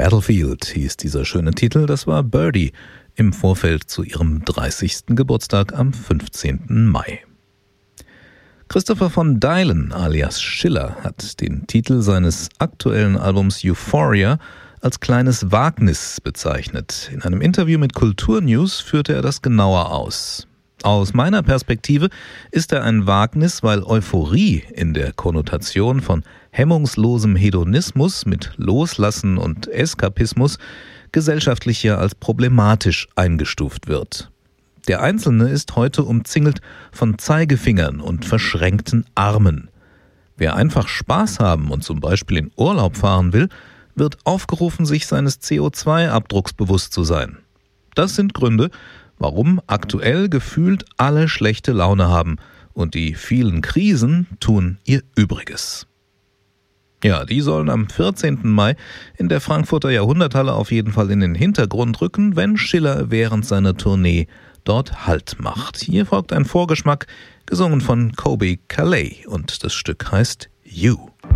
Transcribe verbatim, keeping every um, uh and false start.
Battlefield hieß dieser schöne Titel, das war Birdie im Vorfeld zu ihrem dreißigsten Geburtstag am fünfzehnten Mai. Christopher von Dylan alias Schiller hat den Titel seines aktuellen Albums Euphoria als kleines Wagnis bezeichnet. In einem Interview mit Kulturnews führte er das genauer aus. Aus meiner Perspektive ist er ein Wagnis, weil Euphorie in der Konnotation von hemmungslosem Hedonismus mit Loslassen und Eskapismus gesellschaftlich ja als problematisch eingestuft wird. Der Einzelne ist heute umzingelt von Zeigefingern und verschränkten Armen. Wer einfach Spaß haben und zum Beispiel in Urlaub fahren will, wird aufgerufen, sich seines C O zwei Abdrucks bewusst zu sein. Das sind Gründe, warum aktuell gefühlt alle schlechte Laune haben und die vielen Krisen tun ihr Übriges. Ja, die sollen am vierzehnten Mai in der Frankfurter Jahrhunderthalle auf jeden Fall in den Hintergrund rücken, wenn Schiller während seiner Tournee dort Halt macht. Hier folgt ein Vorgeschmack, gesungen von Colby Calais, und das Stück heißt You.